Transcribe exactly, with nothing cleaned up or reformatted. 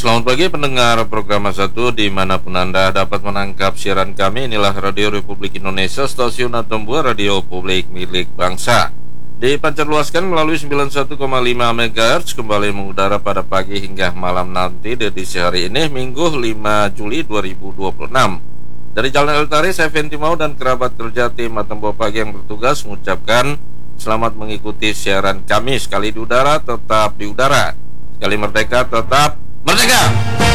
Selamat pagi pendengar program satu dimanapun Anda dapat menangkap siaran kami. Inilah Radio Republik Indonesia, stasiun atau buah radio publik milik bangsa. Dipancarluaskan melalui sembilan puluh satu koma lima megahertz, kembali mengudara pada pagi hingga malam nanti di edisi hari ini, Minggu lima Juli dua ribu dua puluh enam. Dari Jalan Eltari, saya Fenty Mau dan kerabat kerja tim Matembo Pagi yang bertugas mengucapkan selamat mengikuti siaran kami. Sekali di udara, tetap di udara. Sekali merdeka, tetap merdeka!